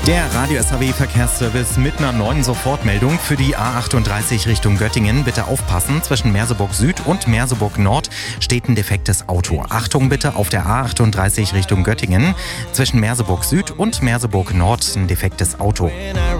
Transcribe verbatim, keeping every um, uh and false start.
Der Radio S H W-Verkehrsservice mit einer neuen Sofortmeldung für die A achtunddreißig Richtung Göttingen. Bitte aufpassen, zwischen Merseburg Süd und Merseburg Nord steht ein defektes Auto. Achtung bitte auf der A achtunddreißig Richtung Göttingen. Zwischen Merseburg Süd und Merseburg Nord ein defektes Auto.